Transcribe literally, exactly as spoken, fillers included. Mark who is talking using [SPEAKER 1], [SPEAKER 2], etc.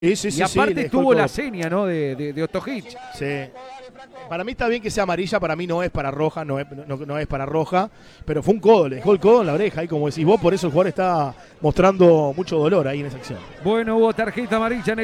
[SPEAKER 1] Sí, sí,
[SPEAKER 2] y
[SPEAKER 1] sí,
[SPEAKER 2] aparte
[SPEAKER 1] sí,
[SPEAKER 2] tuvo la seña, ¿no? De, de, de Ostojic.
[SPEAKER 1] Sí. Para mí está bien que sea amarilla, para mí no es para roja, no es, no, no es para roja, pero fue un codo, le dejó el codo en la oreja y como decís vos, por eso el jugador está mostrando mucho dolor ahí en esa acción.
[SPEAKER 2] Bueno, hubo tarjeta amarilla en el